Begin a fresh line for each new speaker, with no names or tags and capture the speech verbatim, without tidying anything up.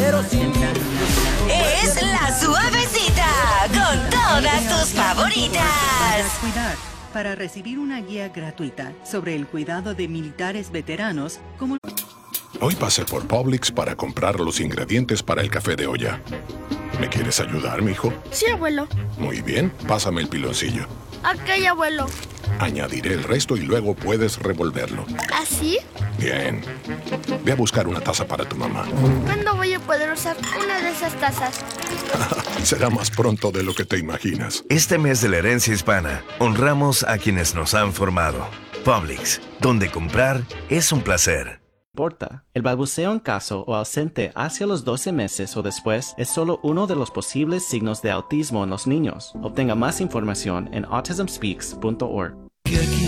Es la suavecita con todas tus favoritas.
Cuidar, para recibir una guía gratuita sobre el cuidado de militares veteranos como...
Hoy pasé por Publix para comprar los ingredientes para el café de olla. ¿Me quieres ayudar, mijo?
Sí, abuelo.
Muy bien, pásame el piloncillo.
Ok, abuelo.
Añadiré el resto y luego puedes revolverlo.
¿Así?
Bien. Ve a buscar una taza para tu mamá.
¿Cuándo voy a poder usar una de esas tazas?
Será más pronto de lo que te imaginas.
Este mes de la herencia hispana, honramos a quienes nos han formado. Publix, donde comprar es un placer.
Importa. El balbuceo en caso o ausente hacia los doce meses o después es solo uno de los posibles signos de autismo en los niños. Obtenga más información en autism speaks punto org.